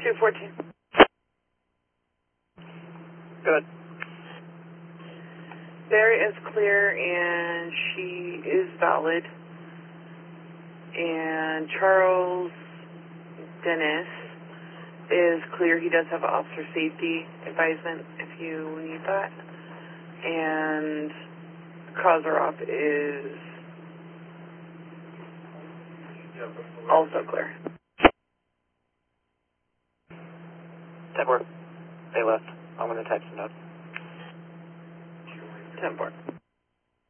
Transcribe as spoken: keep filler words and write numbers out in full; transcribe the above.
two fourteen. Good. Barry is clear and she is valid. And Charles Dennis is clear. He does have officer safety advisement if you need that. And Kozarov is also clear. ten four. They left. I'm going to text them up. ten four.